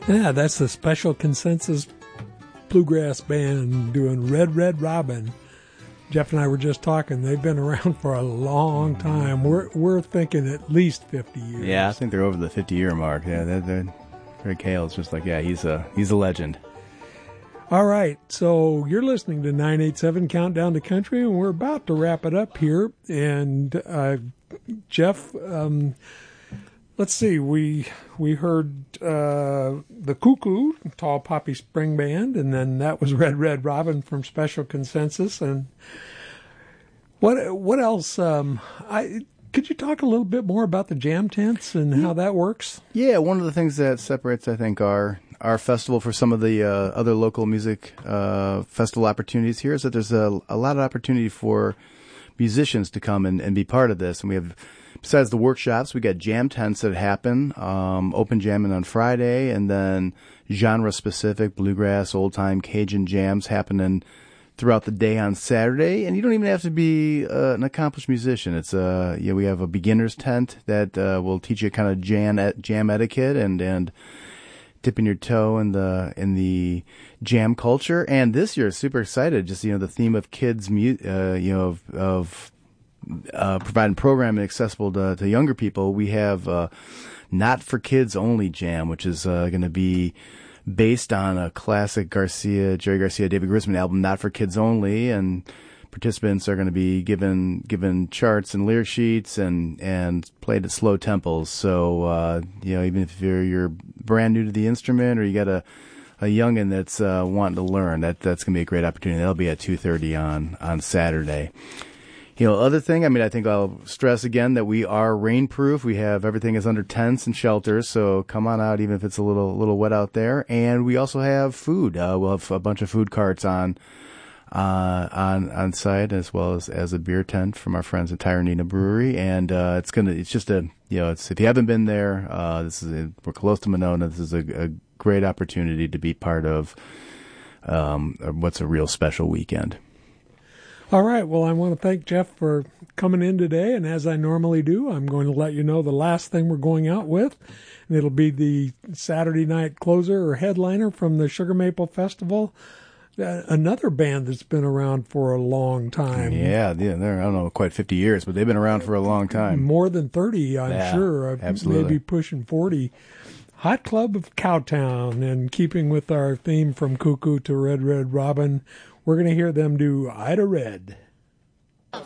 Yeah, that's the Special Consensus Bluegrass Band doing Red Red Robin. Jeff and I were just talking. They've been around for a long time. We're thinking at least 50 years. Yeah, I think they're over the 50-year mark. Yeah, Greg Hale's just like, yeah, he's a legend. All right, so you're listening to 987 Countdown to Country, and we're about to wrap it up here. And Jeff, let's see, we heard the Cuckoo, Tall Poppy Spring Band, and then that was Red Red Robin from Special Consensus. And what else? Could you talk a little bit more about the jam tents and how that works? Yeah, one of the things that separates, I think, our festival for some of the other local music festival opportunities here is that there's a lot of opportunity for musicians to come and be part of this. And we have, besides the workshops, we got jam tents that happen, open jamming on Friday, and then genre-specific bluegrass, old-time Cajun jams happening throughout the day on Saturday. And you don't even have to be an accomplished musician. It's we have a beginner's tent that will teach you kind of jam etiquette and dipping your toe in the jam culture. And this year, super excited. Just the theme of kids, of providing programming accessible to younger people. We have Not for Kids Only Jam, which is going to be based on a classic Jerry Garcia, David Grisman album, Not for Kids Only, and participants are going to be given charts and lyric sheets and played at slow tempos. So even if you're brand new to the instrument or you got a youngin that's wanting to learn, that's going to be a great opportunity. That'll be at 2:30 on Saturday. Other thing, I think I'll stress again that we are rainproof. We have everything is under tents and shelters, so come on out even if it's a little wet out there. And we also have food. We'll have a bunch of food carts on site, as well as a beer tent from our friends at Tyranina Brewery. And if you haven't been there, we're close to Monona. This is a great opportunity to be part of what's a real special weekend. All right. Well, I want to thank Jeff for coming in today. And as I normally do, I'm going to let you know the last thing we're going out with. And it'll be the Saturday night closer or headliner from the Sugar Maple Festival. Another band that's been around for a long time. Yeah, they're, I don't know, quite 50 years, but they've been around for a long time. More than 30, I'm sure. Absolutely. Maybe pushing 40. Hot Club of Cowtown. And keeping with our theme from Cuckoo to Red Red Robin, we're going to hear them do Ida Red.